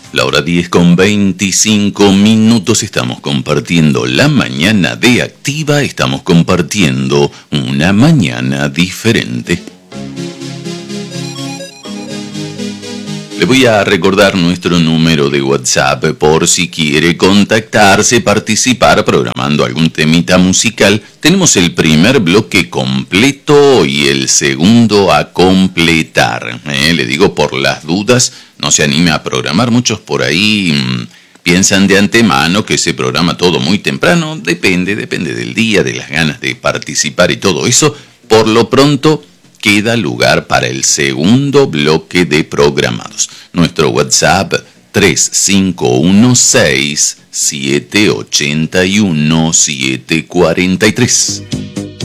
La hora 10:25, estamos compartiendo la mañana de Activa, estamos compartiendo una mañana diferente. Le voy a recordar nuestro número de WhatsApp por si quiere contactarse, participar, programando algún temita musical. Tenemos el primer bloque completo y el segundo a completar. Le digo por las dudas, no se anime a programar. Muchos por ahí piensan de antemano que se programa todo muy temprano. Depende del día, de las ganas de participar y todo eso. Por lo pronto, queda lugar para el segundo bloque de programados. Nuestro WhatsApp 3516-781-743.